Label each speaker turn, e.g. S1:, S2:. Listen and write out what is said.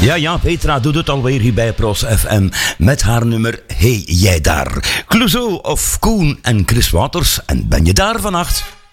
S1: Ja, Petra doet het alweer hier bij Pros FM met haar nummer Hey Jij Daar. Clouseau of Koen en Chris Waters. En ben je daar vannacht?